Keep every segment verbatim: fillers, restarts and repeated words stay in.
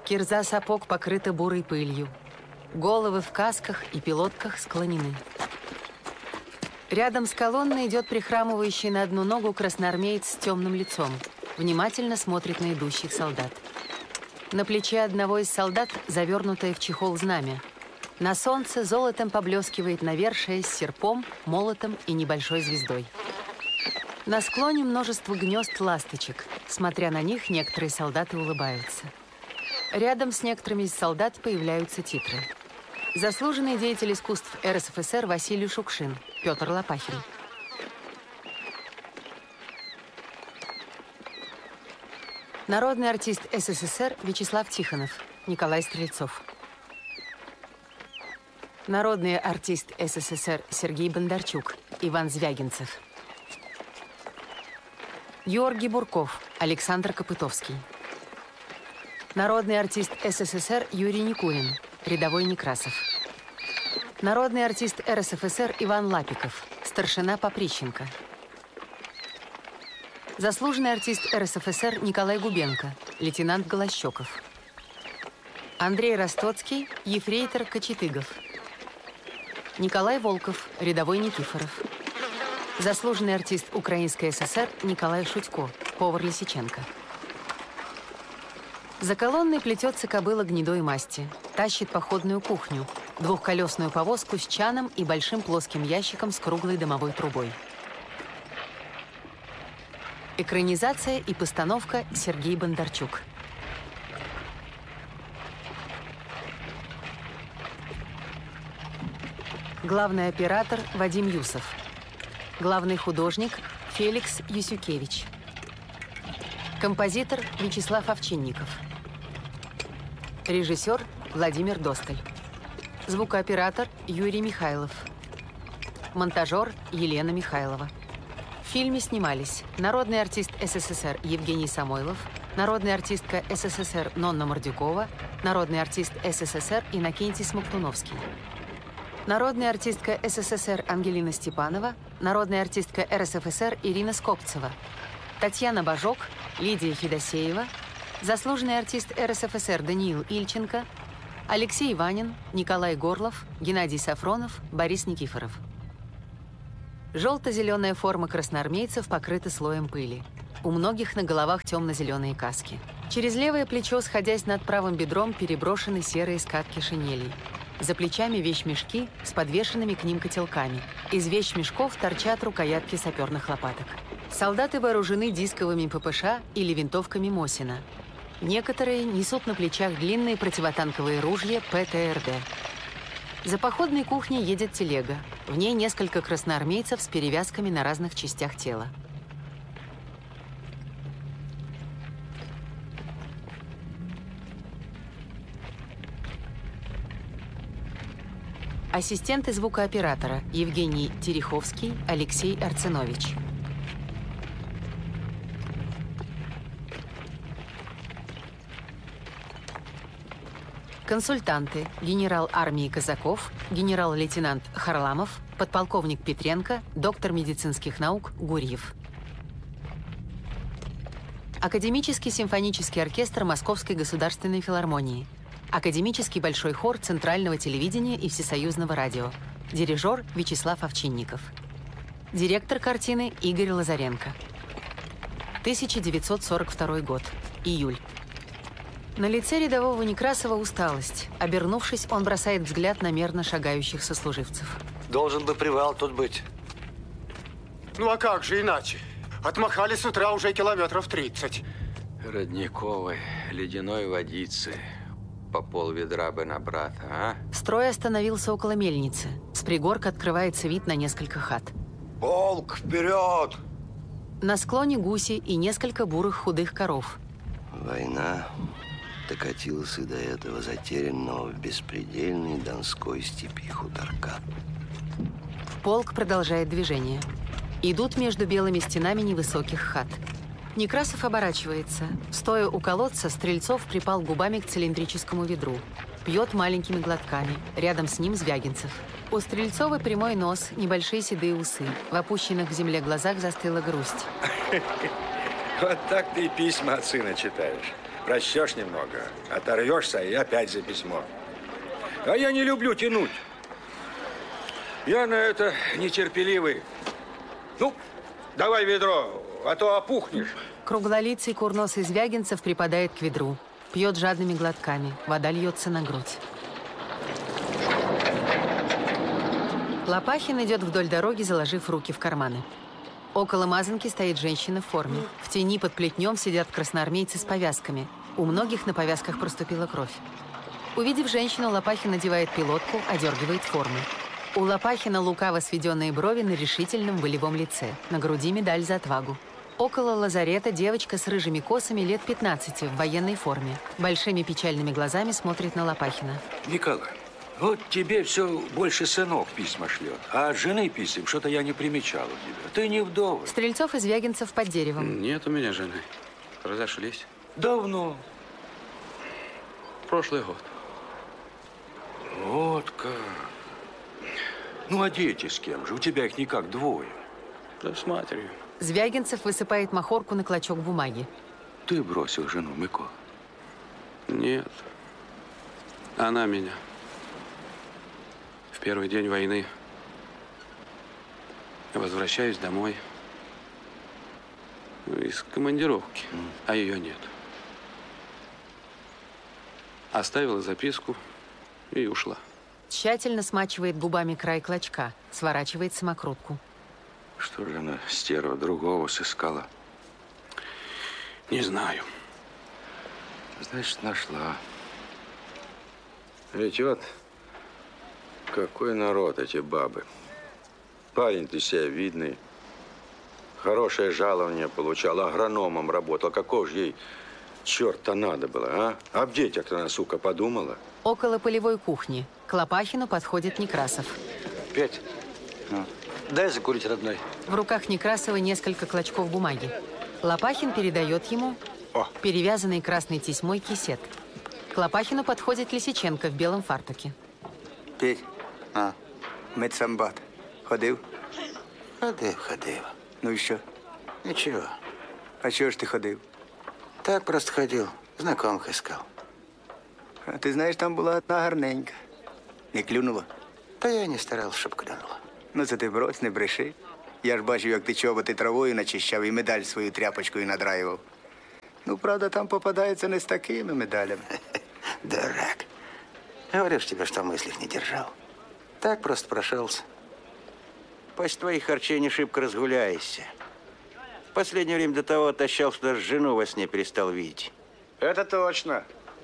Кирза сапог покрыта бурой пылью. Головы в касках и пилотках склонены. Рядом с колонной идет прихрамывающий на одну ногу красноармеец с темным лицом. Внимательно смотрит на идущих солдат. На плече одного из солдат завернутое в чехол знамя. На солнце золотом поблескивает навершие с серпом, молотом и небольшой звездой. На склоне множество гнезд ласточек. Смотря на них, некоторые солдаты улыбаются. Рядом с некоторыми из солдат появляются титры. Заслуженный деятель искусств эр эс эф эс эр Василий Шукшин, Петр Лопахин. Народный артист эс эс эс эр Вячеслав Тихонов, Николай Стрельцов. Народный артист эс эс эс эр Сергей Бондарчук, Иван Звягинцев. Георгий Бурков, Александр Копытовский. Народный артист эс эс эс эр Юрий Никулин, рядовой Некрасов. Народный артист эр эс эф эс эр Иван Лапиков, старшина Поприщенко. Заслуженный артист эр эс эф эс эр Николай Губенко, лейтенант Голощеков. Андрей Ростоцкий, ефрейтор Кочетыгов. Николай Волков, рядовой Никифоров. Заслуженный артист Украинской эс эс эр Николай Шутько, повар Лисиченко. За колонной плетется кобыла гнедой масти, тащит походную кухню, двухколесную повозку с чаном и большим плоским ящиком с круглой дымовой трубой. Экранизация и постановка Сергей Бондарчук. Главный оператор Вадим Юсов. Главный художник Феликс Юсюкевич. Композитор Вячеслав Овчинников. Режиссер Владимир Досталь. Звукооператор Юрий Михайлов. Монтажер Елена Михайлова. В фильме снимались народный артист эс эс эс эр Евгений Самойлов, народная артистка эс эс эс эр Нонна Мордюкова, народный артист эс эс эс эр Иннокентий Смоктуновский. Народная артистка эс эс эс эр Ангелина Степанова, народная артистка эр эс эф эс эр Ирина Скопцева, Татьяна Бажок, Лидия Федосеева, заслуженный артист эр эс эф эс эр Даниил Ильченко, Алексей Ванин, Николай Горлов, Геннадий Сафронов, Борис Никифоров. Желто-зеленая форма красноармейцев покрыта слоем пыли. У многих на головах темно-зеленые каски. Через левое плечо, сходясь над правым бедром, переброшены серые скатки шинелей. За плечами вещмешки с подвешенными к ним котелками. Из вещмешков торчат рукоятки саперных лопаток. Солдаты вооружены дисковыми пэ пэ ша или винтовками Мосина. Некоторые несут на плечах длинные противотанковые ружья пэ тэ эр дэ. За походной кухней едет телега. В ней несколько красноармейцев с перевязками на разных частях тела. Ассистенты звукооператора Евгений Тереховский, Алексей Арценович. Консультанты: генерал армии Казаков, генерал-лейтенант Харламов, подполковник Петренко, доктор медицинских наук Гурьев. Академический симфонический оркестр Московской государственной филармонии. Академический большой хор Центрального телевидения и Всесоюзного радио. Дирижер Вячеслав Овчинников. Директор картины Игорь Лазаренко. тысяча девятьсот сорок второй год. Июль. На лице рядового Некрасова усталость. Обернувшись, он бросает взгляд на мерно шагающих сослуживцев. Должен бы привал тут быть. Ну а как же иначе? Отмахали с утра уже километров тридцать. Родниковой, ледяной водицы. По полведра бы на брата, а? Строй остановился около мельницы. С пригорка открывается вид на несколько хат. Полк, вперед! На склоне гуси и несколько бурых худых коров. Война докатилась и до этого затерянного в беспредельной донской степи хуторка. Полк продолжает движение. Идут между белыми стенами невысоких хат. Некрасов оборачивается. Стоя у колодца, Стрельцов припал губами к цилиндрическому ведру. Пьет маленькими глотками. Рядом с ним Звягинцев. У Стрельцова прямой нос, небольшие седые усы. В опущенных к земле глазах застыла грусть. Вот так ты и письма от сына читаешь. Прочтешь немного, оторвешься и опять за письмо. А я не люблю тянуть. Я на это нетерпеливый. Ну, давай ведро, а то опухнешь. Круглолицый курносый Звягинцев припадает к ведру. Пьет жадными глотками. Вода льется на грудь. Лопахин идет вдоль дороги, заложив руки в карманы. Около мазанки стоит женщина в форме. В тени под плетнем сидят красноармейцы с повязками. У многих на повязках проступила кровь. Увидев женщину, Лопахин надевает пилотку, одергивает форму. У Лопахина лукаво сведенные брови на решительном волевом лице. На груди медаль за отвагу. Около лазарета девочка с рыжими косами лет пятнадцати в военной форме. Большими печальными глазами смотрит на Лопахина. Николай, вот тебе все больше сынок письма шлет, а от жены писем что-то я не примечал у тебя. Ты не вдова. Стрельцов и Звягинцев под деревом. Нет у меня жены. Разошлись. Давно. Прошлый год. Вот как. Ну, а дети с кем же? У тебя их никак двое. Да с матерью. Звягинцев высыпает махорку на клочок бумаги. Ты бросил жену, Микола? Нет. Она меня. В первый день войны возвращаюсь домой из командировки, mm. а ее нет. Оставила записку и ушла. Тщательно смачивает губами край клочка, сворачивает самокрутку. Что же она, стерва, другого сыскала? Не знаю. Значит, нашла. Ведь вот какой народ эти бабы. Парень ты себя видный. Хорошее жалование получал, агрономом работал. Какого же ей черта надо было, а? Об детях-то она, сука, подумала. Около полевой кухни. К Лопахину подходит Некрасов. Петь, ну, дай закурить, родной. В руках Некрасова несколько клочков бумаги. Лопахин передает ему О. перевязанный красной тесьмой кисет. К Лопахину подходит Лисиченко в белом фартуке. Петь, А, медсамбат. Ходив? ходив, ходив. Ну і що? Ничего. А чого ж ти ходив? Так просто ходил, знакомых искал. А ти знаєш, там була одна гарненька. Не клюнула? Да я не старался, чтоб клюнуло. Ну це ти брось, не бреши. Я ж бачив, як ти чоботи травою начищав і медаль свою тряпочкою надраював. Ну, правда, там попадається не з такими медалями. Дурак. Говорю ж тебе, что в мыслях не держал. Так просто прошелся. После твоих харчей не шибко разгуляешься. В последнее время до того отощал, что даже жену во сне перестал видеть. Это точно.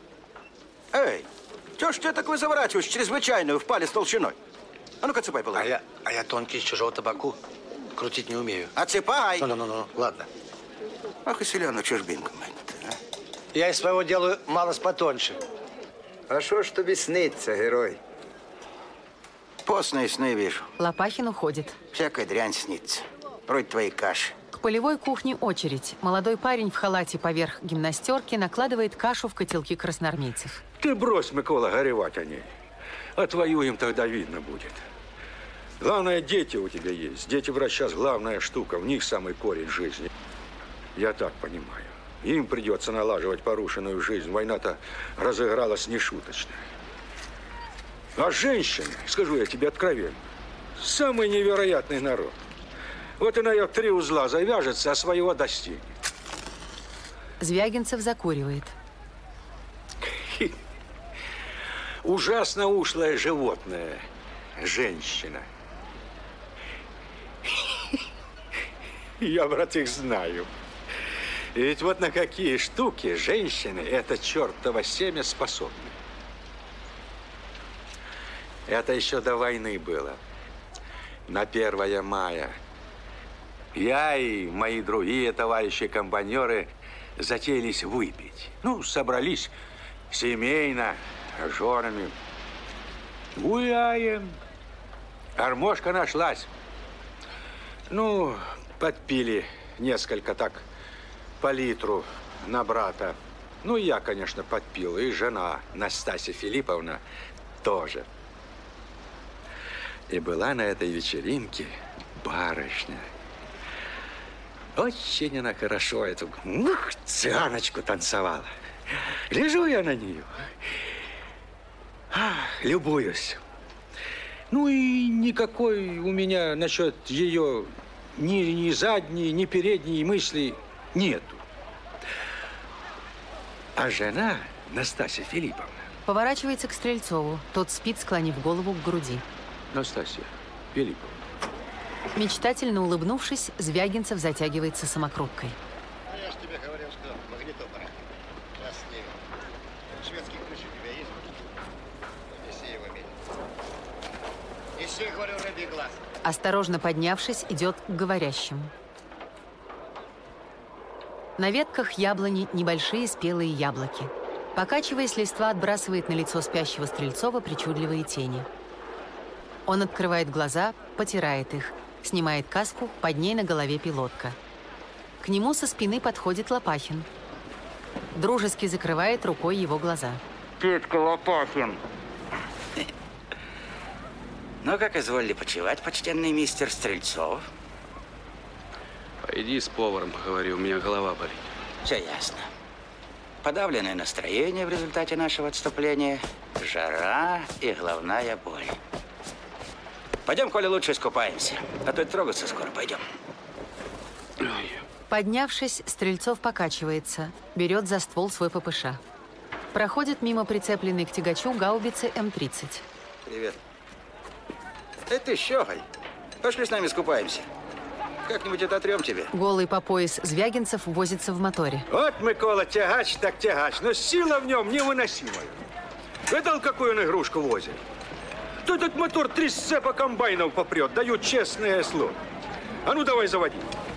Эй, чё ж ты так заворачиваешь чрезвычайную в палец толщиной? А ну-ка, цепай было. А я, а я тонкий из чужого табаку. Крутить не умею. Отсыпай! Ну-ну-ну, ладно. Ах, и селяну чужбинку, мать, а? Я из своего делаю малость потоньше. А що ж тобі сниться, герой? Постные сны вижу. Лопахин уходит. Всякая дрянь снится. Вроде твоей каши. К полевой кухне очередь. Молодой парень в халате поверх гимнастерки накладывает кашу в котелки красноармейцев. Ты брось, Микола, горевать о ней. Отвоюем, тогда видно будет. Главное, дети у тебя есть. Дети, брат, сейчас главная штука. В них самый корень жизни. Я так понимаю. Им придется налаживать порушенную жизнь. Война-то разыгралась нешуточно. А женщины, скажу я тебе откровенно, самый невероятный народ. Вот она ее три узла завяжется, а своего достигнет. Звягинцев закуривает. Ужасно ушлое животное. Женщина. Я, брат, их знаю. И ведь вот на какие штуки женщины это чертово семя способны. Это еще до войны было. На первое мая. Я и мои другие товарищи-комбайнеры затеялись выпить. Ну, собрались семейно, с женами. Гуляем. Гармошка нашлась. Ну, подпили несколько так по литру на брата. Ну, я, конечно, подпил. И жена Настасья Филипповна тоже. И была на этой вечеринке барышня. Очень она хорошо эту ух, цыганочку танцевала. Лежу я на нее. Ах, любуюсь. Ну и никакой у меня насчет ее ни, ни задней, ни передней мысли нету. А жена, Настасья Филипповна. Поворачивается к Стрельцову. Тот спит, склонив голову к груди. Настасья Филипповна. Мечтательно улыбнувшись, Звягинцев затягивается самокруткой. Я же тебе говорил, что магнитофон. Сейчас снимем. Шведский ключ у тебя есть? Неси его, Миля. Неси, говорю, рыбий глаз. Осторожно поднявшись, идет к говорящим. На ветках яблони небольшие спелые яблоки. Покачиваясь, листва отбрасывает на лицо спящего Стрельцова причудливые тени. Он открывает глаза, потирает их, снимает каску, под ней на голове пилотка. К нему со спины подходит Лопахин. Дружески закрывает рукой его глаза. Петька Лопахин. Ну, как изволили почивать, почтенный мистер Стрельцов? Пойди с поваром поговори, у меня голова болит. Все ясно. Подавленное настроение в результате нашего отступления, жара и головная боль. Пойдем, Коля, лучше искупаемся, а то и трогаться скоро пойдем. Поднявшись, Стрельцов покачивается, берет за ствол свой ППШ. Проходит мимо прицепленной к тягачу гаубицы М тридцать. Привет. Эй, ты, щеголь, пошли с нами искупаемся. Как-нибудь ототрем тебе. Голый по пояс Звягинцев возится в моторе. Вот, Микола, тягач так тягач, но сила в нем невыносимая. Видал, какую он игрушку возит? То этот мотор три сцепа комбайнов попрет, даю честное слово. А ну, давай заводи.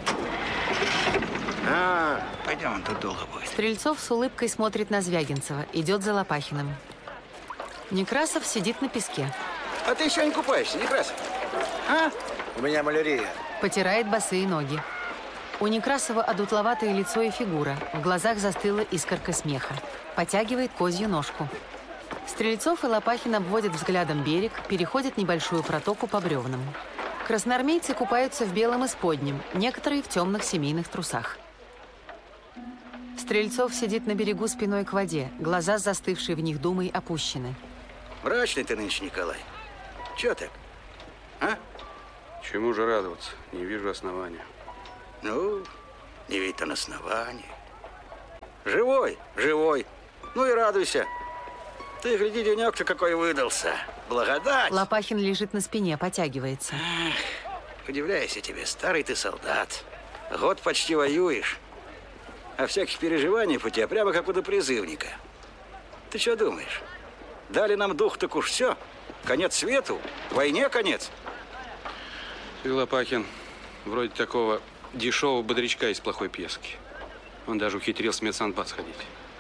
А, пойдем, он тут долго будет. Стрельцов с улыбкой смотрит на Звягинцева, идет за Лопахиным. Некрасов сидит на песке. А ты еще не купаешься, Некрасов? А? У меня малярия. Потирает босые ноги. У Некрасова одутловатое лицо и фигура. В глазах застыла искорка смеха. Потягивает козью ножку. Стрельцов и Лопахин обводят взглядом берег, переходят небольшую протоку по бревнам. Красноармейцы купаются в белом исподнем, некоторые в темных семейных трусах. Стрельцов сидит на берегу спиной к воде, глаза, застывшие в них думой, опущены. Мрачный ты нынче, Николай. Чего так? А? Чему же радоваться? Не вижу основания. Ну, не видит он основания. Живой, живой. Ну и радуйся. Ты гляди, денек-то какой выдался. Благодать. Лопахин лежит на спине, потягивается. Ах, удивляюсь я тебе, старый ты солдат. Год почти воюешь. А всяких переживаний по тебе прямо как у допризывника. Ты что думаешь? Дали нам дух, так уж все. Конец свету, войне конец. Ты, Лопахин, вроде такого дешевого бодрячка из плохой пьески. Он даже ухитрился в медсанбат сходить.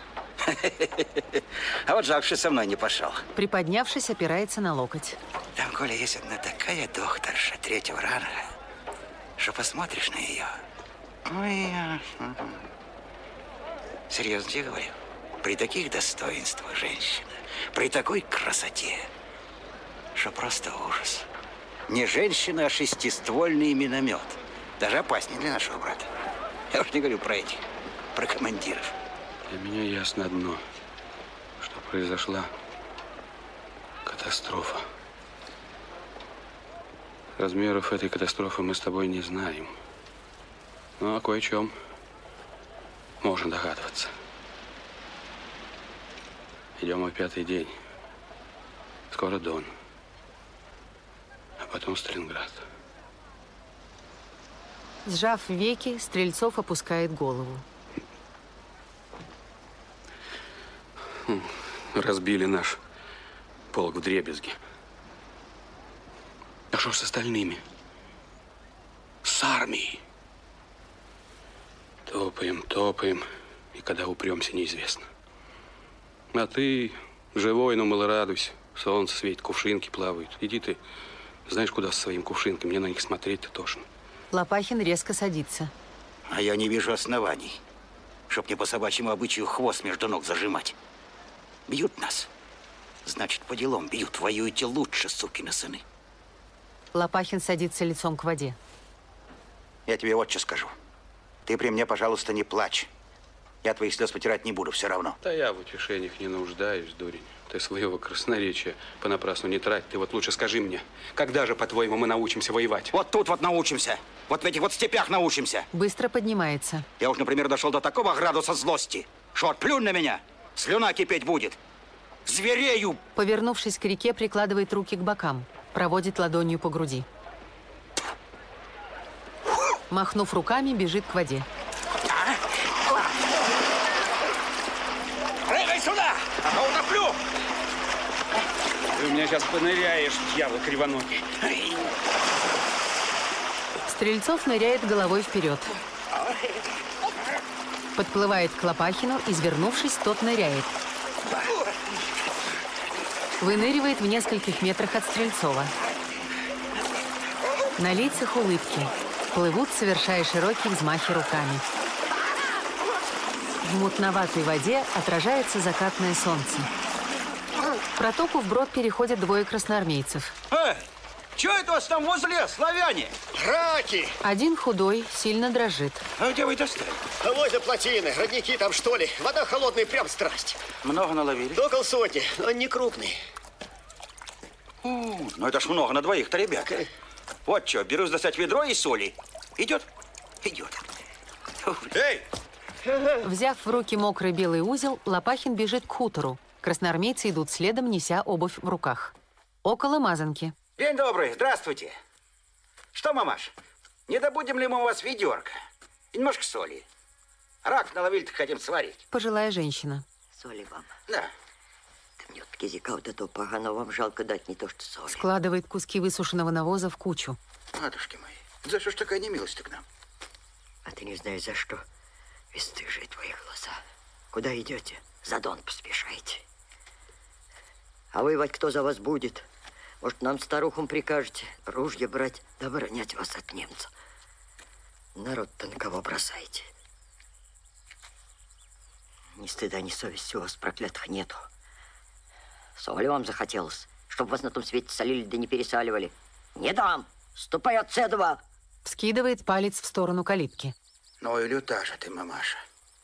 А вот жалко, что со мной не пошел. Приподнявшись, опирается на локоть. Там, Коля, есть одна такая докторша третьего ранга, что посмотришь на ее. Ой, серьезно тебе говорю. При таких достоинствах женщина, при такой красоте, что просто ужас. Не женщина, а шестиствольный миномет. Даже опаснее для нашего брата. Я уж не говорю про этих, про командиров. Для меня ясно одно, что произошла катастрофа. Размеров этой катастрофы мы с тобой не знаем. Но о кое-чем можно догадываться. Идем мы пятый день. Скоро Дон. А потом Сталинград. Сжав веки, Стрельцов опускает голову. Разбили наш полк вдребезги. А что ж с остальными? С армией. Топаем, топаем, и когда упремся, неизвестно. А ты живой, но мало радуйся. Солнце светит, кувшинки плавают. Иди ты, знаешь, куда со своим кувшинком. Мне на них смотреть-то тошно. Лопахин резко садится. А я не вижу оснований, чтоб мне по собачьему обычаю хвост между ног зажимать. Бьют нас. Значит, по делам бьют. Воюете лучше, сукины сыны. Лопахин садится лицом к воде. Я тебе вот что скажу. Ты при мне, пожалуйста, не плачь. Я твоих слез потирать не буду, все равно. Да я в утешениях не нуждаюсь, дурень. Ты своего красноречия понапрасну не трать. Ты вот лучше скажи мне, когда же, по-твоему, мы научимся воевать? Вот тут вот научимся. Вот в этих вот степях научимся. Быстро поднимается. Я уж, например, дошел до такого градуса злости, что отплюнь на меня, слюна кипеть будет. Зверею! Повернувшись к реке, прикладывает руки к бокам. Проводит ладонью по груди. Махнув руками, бежит к воде. Прыгай сюда, а то утоплю! Ты у меня сейчас поныряешь, дьявол кривоногий. Стрельцов ныряет головой вперед. Подплывает к Лопахину, извернувшись, тот ныряет. Выныривает в нескольких метрах от Стрельцова. На лицах улыбки. Плывут, совершая широкие взмахи руками. В мутноватой воде отражается закатное солнце. Протоку вброд переходят двое красноармейцев. Эй, что это у вас там возле, славяне? Раки! Один худой, сильно дрожит. А где вы достали? А возле плотины, родники там, что ли. Вода холодная, прям страсть. Много наловили? Около сотни, но он не крупный. У, ну это ж много на двоих-то, ребят. Вот что, берусь достать ведро и соли. Идет? Идет. Эй! Взяв в руки мокрый белый узел, Лопахин бежит к хутору. Красноармейцы идут следом, неся обувь в руках. Около мазанки. День добрый, здравствуйте. Что, мамаш, не добудем ли мы у вас ведерко? И немножко соли. Рак наловили-то хотим сварить. Пожилая женщина. Соли вам. Да. Да мне вот языка вот этого поганого вам жалко дать, не то что соли. Складывает куски высушенного навоза в кучу. Матушки мои, за что ж такая немилость к нам? А ты не знаешь, за что. Бесстыжие твои глаза. Куда идете? За Дон поспешайте. А воевать кто за вас будет? Может, нам, старухам, прикажете ружья брать, да оборонять вас от немцев? Народ-то на кого бросаете? Ни стыда, ни совести у вас проклятых нету. Соли вам захотелось, чтобы вас на том свете солили да не пересаливали. Не дам! Ступай от седова! Вскидывает палец в сторону калитки. Ну и люта же ты, мамаша.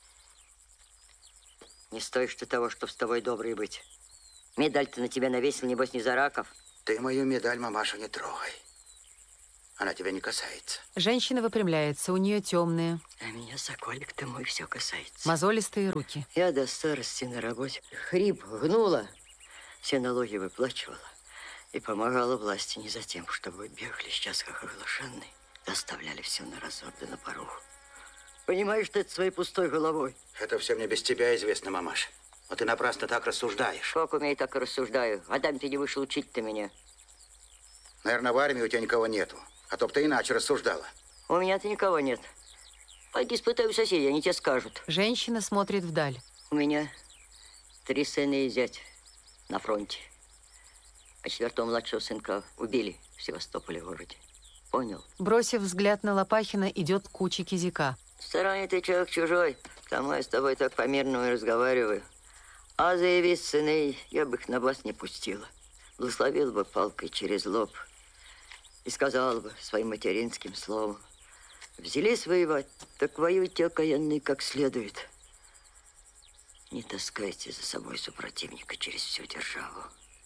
Не стоишь ты того, чтоб с тобой добрый быть. Медаль-то на тебя навесил, небось, не за раков. Ты мою медаль, мамаша, не трогай. Она тебя не касается. Женщина выпрямляется, у нее темные. А меня, соколик-то мой, все касается. Мозолистые руки. Я до старости на работе. Хрип гнула, все налоги выплачивала. И помогала власти не за тем, чтобы бегали сейчас, как оглашенные. Доставляли все на разор да на поруху. Понимаешь ты это своей пустой головой? Это все мне без тебя известно, мамаша. Но ты напрасно так рассуждаешь. Как умею, так и рассуждаю. А дам ты не вышел учить-то меня. Наверное, в армии у тебя никого нету. А то б ты иначе рассуждала. У меня-то никого нет. Пойди спытай у соседей, они тебе скажут. Женщина смотрит вдаль. У меня три сына и зять на фронте. А четвертого младшего сынка убили в Севастополе городе. Понял? Бросив взгляд на Лопахина, идет к куче кизяка. В стороне ты человек чужой. Тому я с тобой так по-мирному и разговариваю. А заявись, сыны, я бы их на вас не пустила. Благословил бы палкой через лоб и сказал бы своим материнским словом: взялись воевать, так воюйте окаянные как следует. Не таскайте за собой супротивника через всю державу.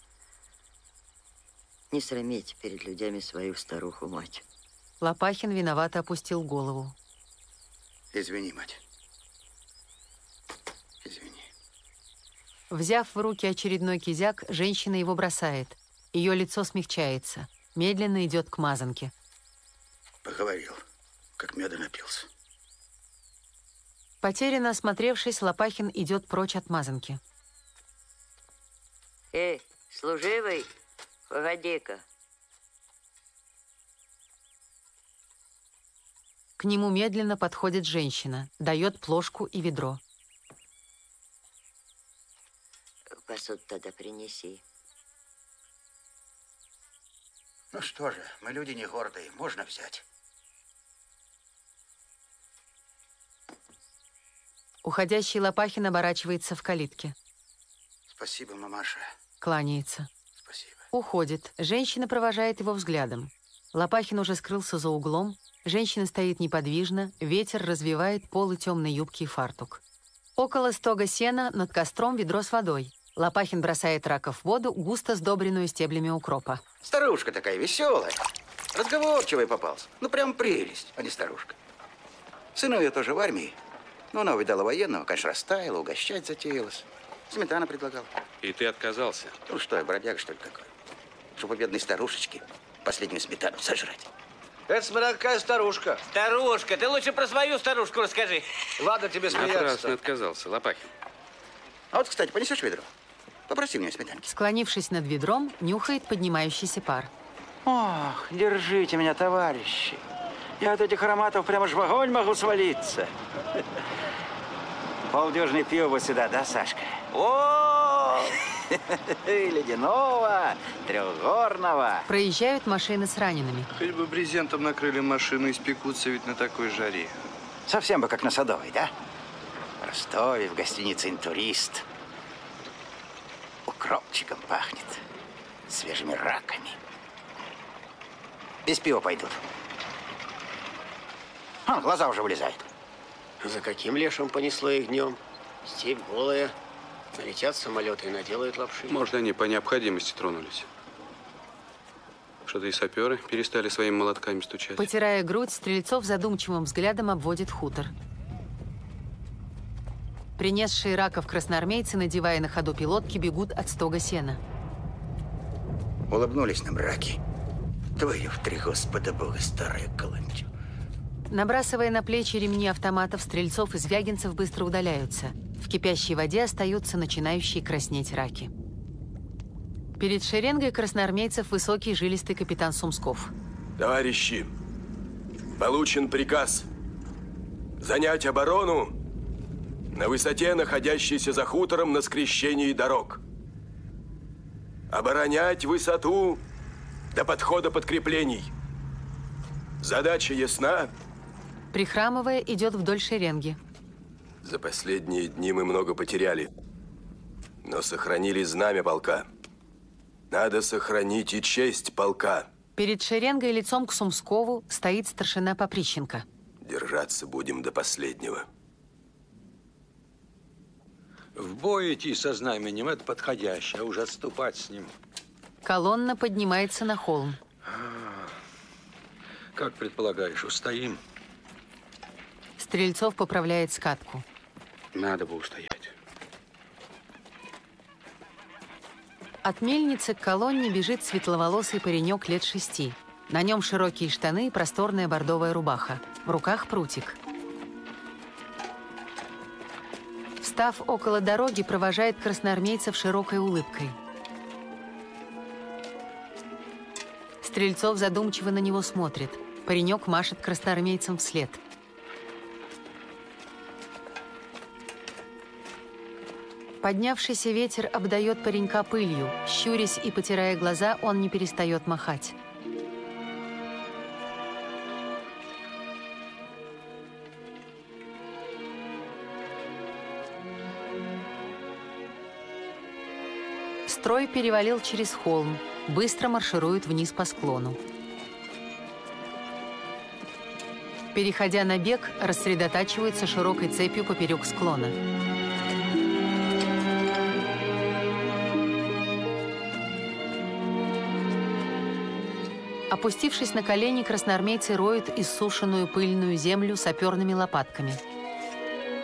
Не срамите перед людьми свою старуху-мать. Лопахин виновато опустил голову. Извини, мать. Извини. Взяв в руки очередной кизяк, женщина его бросает. Ее лицо смягчается. Медленно идет к мазанке. Поговорил, как меда напился. Потерянно осмотревшись, Лопахин идет прочь от мазанки. Эй, служивый, погоди-ка. К нему медленно подходит женщина, дает плошку и ведро. Посуду тогда принеси. Ну что же, мы люди не гордые, можно взять. Уходящий Лопахин оборачивается в калитке. Спасибо, мамаша. Кланяется. Спасибо. Уходит. Женщина провожает его взглядом. Лопахин уже скрылся за углом. Женщина стоит неподвижно, ветер развивает полы темной юбки и фартук. Около стога сена над костром ведро с водой. Лопахин бросает рака в воду, густо сдобренную стеблями укропа. Старушка такая веселая, разговорчивая попался. Ну, прям прелесть, а не старушка. Сыну ее тоже в армии. Но она увидала военного, конечно, растаяла, угощать затеялась. Сметана предлагала. И ты отказался? Ну что, я бродяга, что ли, такой? Чтобы бедной старушечке последнюю сметану сожрать. Это смотря какая старушка. Старушка, ты лучше про свою старушку расскажи. Ладно тебе смеяться. Напрасно отказался, Лопахин. А вот, кстати, понесешь ведро? Попроси мне сметанки. Склонившись над ведром, нюхает поднимающийся пар. Ох, держите меня, товарищи. Я от этих ароматов прямо ж в огонь могу свалиться. Полдюжины пива вот сюда, да, Сашка? О, ледяного, трехгорного. Проезжают машины с ранеными. Хоть бы брезентом накрыли машину, испекутся ведь на такой жаре. Совсем бы как на Садовой, да? В Ростове, в гостинице «Интурист». Укропчиком пахнет, свежими раками. Без пива пойдут. А, глаза уже вылезают. За каким лешим понесло их днем? Степь голая. Налетят самолеты и наделают лапши. Может, они по необходимости тронулись. Что-то и саперы перестали своими молотками стучать. Потирая грудь, Стрельцов задумчивым взглядом обводит хутор. Принесшие раков красноармейцы, надевая на ходу пилотки, бегут от стога сена. Улыбнулись нам раки. Твою в три Господа Бога, старая каланча. Набрасывая на плечи ремни автоматов, Стрельцов и Звягинцев быстро удаляются. В кипящей воде остаются начинающие краснеть раки. Перед шеренгой красноармейцев высокий жилистый капитан Сумсков. Товарищи, получен приказ занять оборону на высоте, находящейся за хутором на скрещении дорог. Оборонять высоту до подхода подкреплений. Задача ясна? Прихрамывая, идет вдоль шеренги. За последние дни мы много потеряли, но сохранили знамя полка. Надо сохранить и честь полка. Перед шеренгой лицом к Сумскову стоит старшина Поприщенко. Держаться будем до последнего. В бой идти со знаменем – это подходящее, а уже отступать с ним. Колонна поднимается на холм. Как предполагаешь, устоим? Стрельцов поправляет скатку. Надо бы устоять. От мельницы к колонне бежит светловолосый паренек лет шести. На нем широкие штаны и просторная бордовая рубаха. В руках прутик. Встав около дороги, провожает красноармейцев широкой улыбкой. Стрельцов задумчиво на него смотрит. Паренек машет красноармейцам вслед. Поднявшийся ветер обдает паренька пылью. Щурясь и потирая глаза, он не перестает махать. Строй перевалил через холм, быстро марширует вниз по склону. Переходя на бег, рассредотачивается широкой цепью поперек склона. Опустившись на колени, красноармейцы роют иссушенную пыльную землю саперными лопатками.